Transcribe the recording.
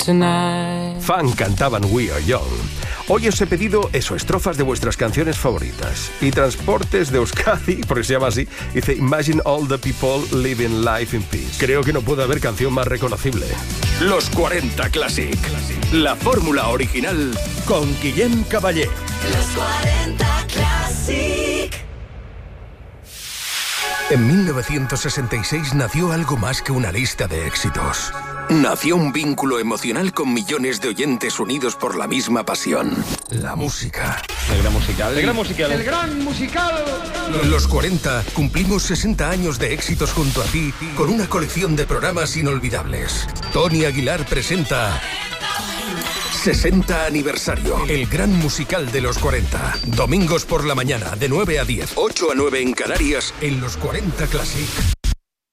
tonight. Fan cantaban We Are Young. Hoy os he pedido estrofas de vuestras canciones favoritas. Y Transportes de Euskadi, porque se llama así, dice Imagine all the people living life in peace. Creo que no puede haber canción más reconocible. Los 40 Classic. La fórmula original con Guillem Caballé. Los 40 Classic. En 1966 nació algo más que una lista de éxitos. Nació un vínculo emocional con millones de oyentes unidos por la misma pasión. La música. El gran musical. El gran musical. El gran musical. Los 40 cumplimos 60 años de éxitos junto a ti con una colección de programas inolvidables. Tony Aguilar presenta 60 aniversario. El gran musical de los 40. Domingos por la mañana de 9 a 10. 8 a 9 en Canarias en los 40 Classic.